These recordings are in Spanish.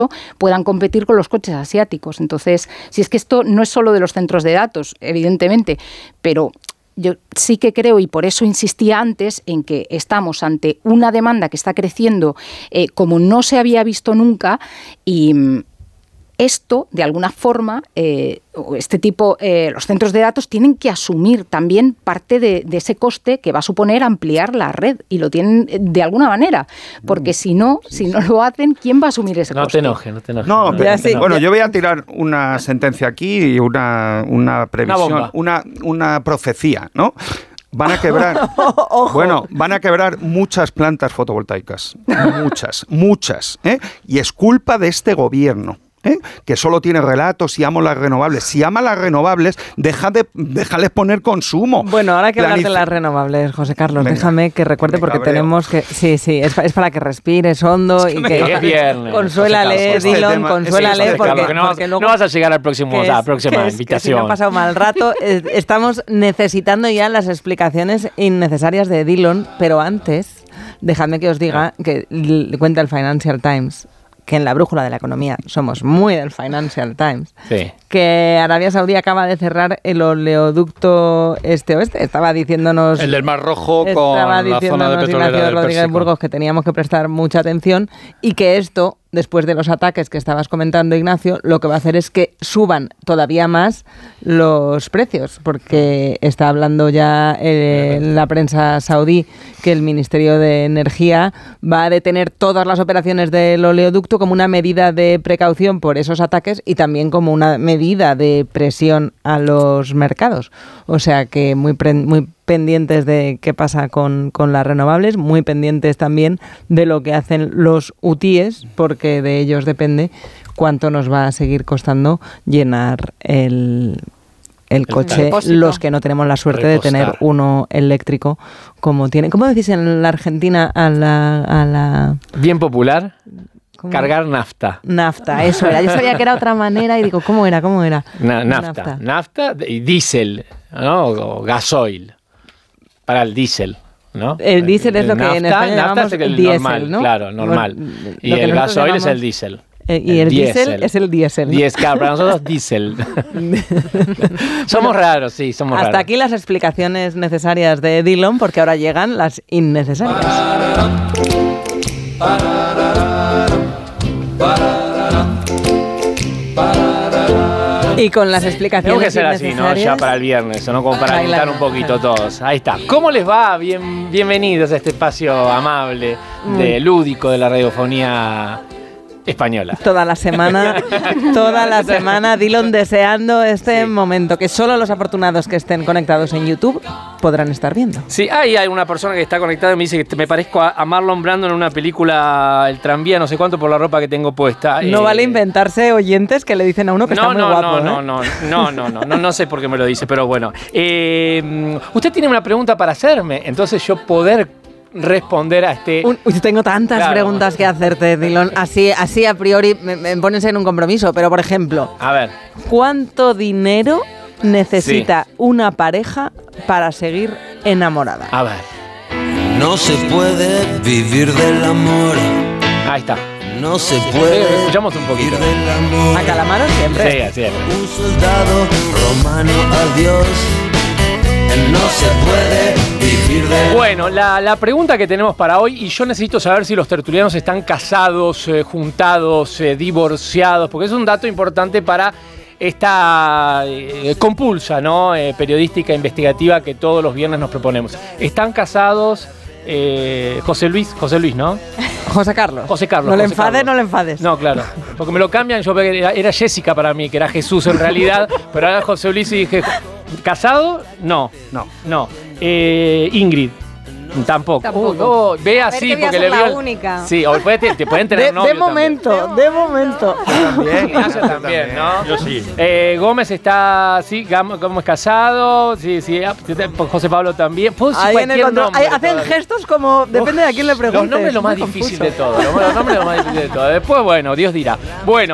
puedan competir con los coches asiáticos. Entonces, si es que esto no es solo de los centros de datos, evidentemente, pero yo sí que creo, y por eso insistía antes, en que estamos ante una demanda que está creciendo como no se había visto nunca, y esto, de alguna forma, este tipo, los centros de datos tienen que asumir también parte de ese coste que va a suponer ampliar la red, y lo tienen de alguna manera, porque si no lo hacen, ¿quién va a asumir ese coste? No te enojes. No, pero, bueno, yo voy a tirar una sentencia aquí y una previsión, una profecía, ¿no? Van a quebrar, van a quebrar muchas plantas fotovoltaicas, muchas, y es culpa de este gobierno. Que solo tiene relatos y amo las renovables. Si ama las renovables, déjales poner consumo. Bueno, ahora hay que hablar de las renovables, José Carlos. Venga, déjame que recuerde porque tenemos que... Sí, es para que respires hondo y que... viernes. Consuélale, Dylan, consuélale porque no vas a llegar a la próxima invitación. Que si no ha pasado mal rato. Estamos necesitando ya las explicaciones innecesarias de Dylan, pero antes, dejadme que os diga que cuenta el Financial Times, que en la brújula de la economía somos muy del Financial Times, que Arabia Saudí acaba de cerrar el oleoducto este-oeste. Estaba diciéndonos... El del Mar Rojo con la zona de petrolera del Rodríguez Burgos que teníamos que prestar mucha atención y que esto, después de los ataques que estabas comentando, Ignacio, lo que va a hacer es que suban todavía más los precios, porque está hablando ya la prensa saudí que el Ministerio de Energía va a detener todas las operaciones del oleoducto como una medida de precaución por esos ataques y también como una medida de presión a los mercados. O sea que muy pendientes de qué pasa con las renovables, muy pendientes también de lo que hacen los hutíes, porque de ellos depende cuánto nos va a seguir costando llenar el coche, los que no tenemos la suerte de tener uno eléctrico como tiene. ¿Cómo decís en la Argentina a la... Bien popular? ¿Cómo? Cargar nafta. Nafta, eso era. Yo sabía que era otra manera y digo, ¿cómo era? Nafta y diésel, ¿no? O gasoil. Para el diésel, ¿no? El diésel es lo que en España llamamos el diésel, normal, ¿no? Claro, normal. Y el gasoil es el diésel. Y el diésel es el diésel, ¿no? Claro, para nosotros diésel. Somos raros, sí, somos raros. Hasta aquí las explicaciones necesarias de Dylan, porque ahora llegan las innecesarias. Y con las explicaciones tengo que ser así, ¿no? Ya para el viernes, ¿no? Como para alentar un poquito todos. Ahí está. ¿Cómo les va? Bienvenidos a este espacio amable, lúdico de la radiofonía española. Toda la semana, Dylan deseando este momento que solo los afortunados que estén conectados en YouTube podrán estar viendo. Sí, hay una persona que está conectada y me dice que me parezco a Marlon Brando en una película El tranvía, no sé cuánto, por la ropa que tengo puesta. No vale inventarse oyentes que le dicen a uno que está muy guapo. No sé por qué me lo dice, pero bueno. Usted tiene una pregunta para hacerme, entonces yo poder responder a este... tengo tantas preguntas que hacerte, Dylan. Así a priori me pones en un compromiso, pero por ejemplo, a ver, ¿cuánto dinero necesita una pareja para seguir enamorada? A ver. No se puede vivir del amor. Ahí está. No se puede. Escuchamos un poquito. ¿A Calamaro siempre? Sí, siempre. Un soldado romano, adiós. No se puede vivir de... Bueno, la pregunta que tenemos para hoy, y yo necesito saber si los tertulianos están casados, juntados, divorciados, porque es un dato importante para esta compulsa, ¿no? Periodística, investigativa que todos los viernes nos proponemos. ¿Están casados? José Luis, ¿no? José Carlos. No le enfades. No, claro. Porque me lo cambian, yo era Jessica para mí, que era Jesús en realidad, pero ahora José Luis y dije... ¿Casado? No. Ingrid. Tampoco. Ve así porque le vio. Única. Sí, o te pueden tener novio. De momento. Ignacio también, ¿no? Yo sí. Gómez está, sí, Gómez casado, sí, José Pablo también. Ahí en el control. Hacen gestos como, depende de a quién le preguntes. Los nombres lo más difícil de todo. Después, bueno, Dios dirá. Bueno,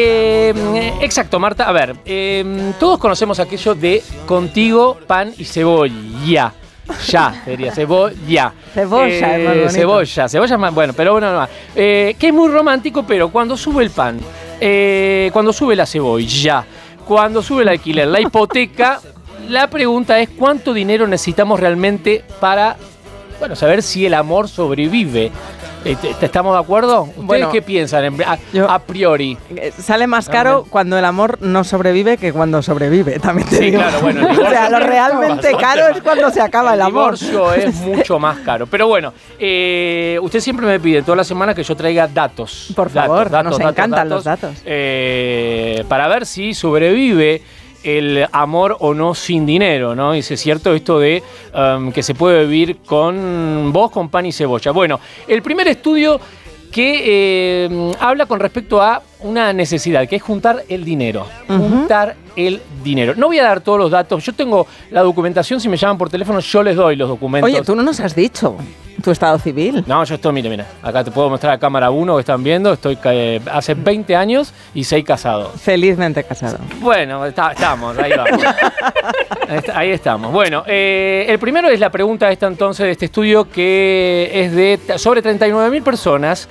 exacto, Marta. A ver, todos conocemos aquello de contigo, pan y cebolla. sería cebolla. Cebolla, es más bonito. Cebolla es más, bueno, pero bueno, no. Que es muy romántico, pero cuando sube el pan, cuando sube la cebolla, cuando sube el alquiler, la hipoteca, la pregunta es ¿cuánto dinero necesitamos realmente para, bueno, saber si el amor sobrevive? ¿Estamos de acuerdo? ¿Ustedes bueno, qué piensan a priori? Sale más caro cuando el amor no sobrevive que cuando sobrevive, también te digo. Claro, bueno. O sea, lo realmente caro es cuando se acaba el amor. El divorcio es mucho más caro. Pero bueno, usted siempre me pide toda la semana que yo traiga datos. Por favor, nos encantan los datos. Para ver si sobrevive el amor o no sin dinero, ¿no? Y si es cierto esto de que se puede vivir con pan y cebolla. Bueno, el primer estudio que habla con respecto a una necesidad, que es juntar el dinero. Juntar el dinero. No voy a dar todos los datos. Yo tengo la documentación. Si me llaman por teléfono, yo les doy los documentos. Oye, tú no nos has dicho tu estado civil. No, yo estoy, mira. Acá te puedo mostrar a cámara 1 que están viendo. Estoy hace 20 años y 6 casados. Felizmente casado. Bueno, estamos, ahí vamos. Ahí estamos. Bueno, el primero es la pregunta esta entonces de este estudio que es de sobre 39.000 personas.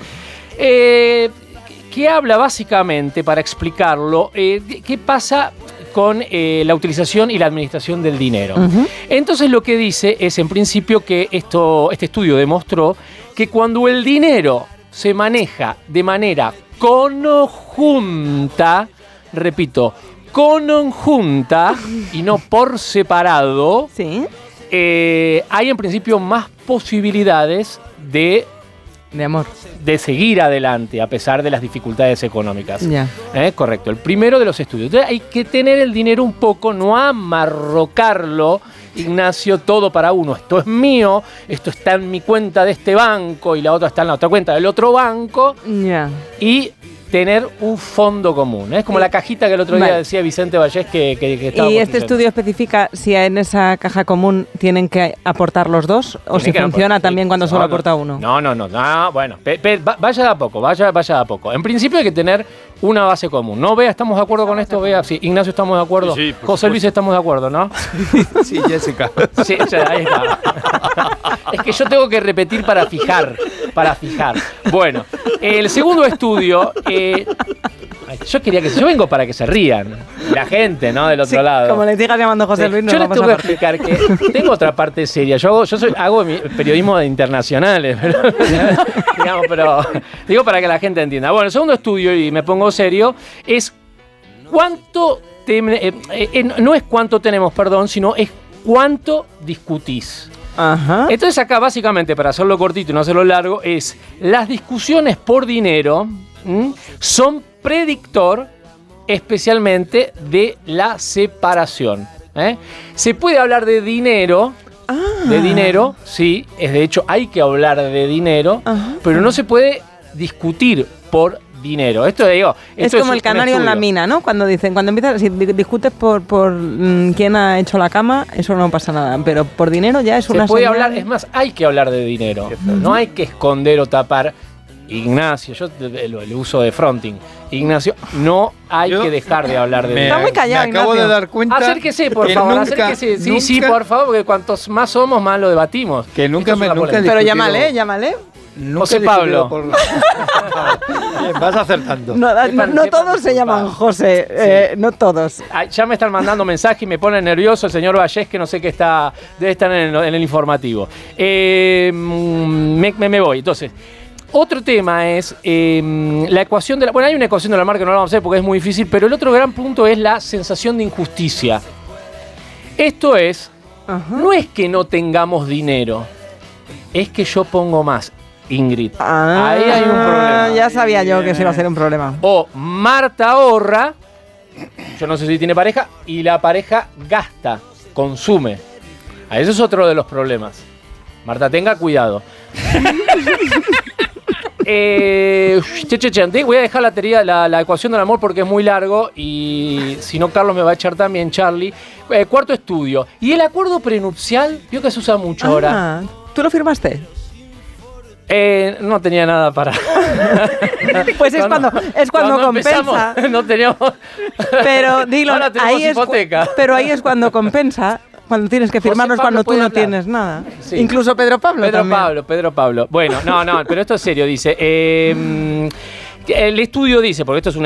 Que habla básicamente, para explicarlo, qué pasa con la utilización y la administración del dinero. Entonces lo que dice es, en principio, que este estudio demostró que cuando el dinero se maneja de manera conjunta, repito, conjunta y no por separado, ¿sí? Hay en principio más posibilidades de amor, de seguir adelante a pesar de las dificultades económicas. Ya. Correcto, el primero de los estudios. Entonces hay que tener el dinero un poco, no amarrocarlo, Ignacio, todo para uno. Esto es mío, esto está en mi cuenta de este banco y la otra está en la otra cuenta del otro banco. Ya. Y tener un fondo común. Es como la cajita que el otro día decía Vicente Vallés que estaba. ¿Y este estudio especifica si en esa caja común tienen que aportar los dos o si funciona también cuando solo aporta uno? No, bueno, vaya de a poco, vaya de a poco. En principio hay que tener una base común. ¿No, Bea? ¿Estamos de acuerdo con esto, Bea? Sí, Ignacio, ¿estamos de acuerdo? Sí, José Luis, ¿estamos de acuerdo, no? Sí, Jessica. Sí, ahí está. Es que yo tengo que repetir para fijar. Bueno, el segundo estudio... yo quería que... Yo vengo para que se rían. La gente, ¿no? Del otro lado. Como les digas llamando José Luis, yo les tengo que explicar que tengo otra parte seria. Yo hago periodismo de internacionales. Pero digo para que la gente entienda. Bueno, el segundo estudio, y me pongo serio, es cuánto... no es cuánto tenemos, sino es cuánto discutís. Ajá. Entonces acá básicamente, para hacerlo cortito y no hacerlo largo, es las discusiones por dinero son predictor especialmente de la separación. Se puede hablar de dinero, sí, de hecho hay que hablar de dinero, pero no se puede discutir por dinero. Esto es como el canario en la mina, ¿no? Cuando empiezas, si discutes por quién ha hecho la cama, eso no pasa nada, pero por dinero ya es una se puede hablar, es más, hay que hablar de dinero. No hay que esconder o tapar. Ignacio, yo el uso de fronting. Ignacio, no hay que dejar de hablar de dinero. Está muy callado, me acabo Ignacio. de dar cuenta. Acérquese, por favor, acérquese. Sí, por favor, porque cuantos más somos, más lo debatimos. Que nunca me... Pero llámale. José Pablo. Vas acertando. No todos se llaman José, sí. No todos. Ya me están mandando mensajes y me pone nervioso el señor Vallés, que no sé qué debe estar en el informativo. Me voy, entonces... Otro tema es la ecuación de la... Bueno, hay una ecuación de la mar que no la vamos a hacer porque es muy difícil, pero el otro gran punto es la sensación de injusticia. Esto es, no es que no tengamos dinero, es que yo pongo más, Ingrid. Ahí hay un problema. Ya sabía yo que se iba a ser un problema. O Marta ahorra, yo no sé si tiene pareja, y la pareja gasta, consume. Ese es otro de los problemas. Marta, tenga cuidado. Voy a dejar la ecuación del amor porque es muy largo y si no Carlos me va a echar también, Charlie. Cuarto estudio. Y el acuerdo prenupcial, vio que se usa mucho ahora. ¿Tú lo firmaste? No tenía nada para... Pues es cuando compensa. No teníamos... Pero dilo, ahora tenemos hipoteca. Pero ahí es cuando compensa Cuando tienes que firmarlos cuando tú no tienes nada. Sí. Incluso Pedro Pablo también. Pedro Pablo. Bueno, no, pero esto es serio, dice. El estudio dice, porque esto es